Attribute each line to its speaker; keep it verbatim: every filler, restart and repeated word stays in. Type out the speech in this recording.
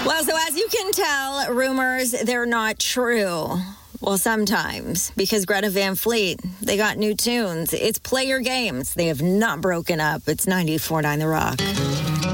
Speaker 1: Well, so as you can tell, rumors, they're not true. Well, sometimes, because Greta Van Fleet, they got new tunes. It's Play Your Games. They have not broken up. It's ninety-four point nine The Rock.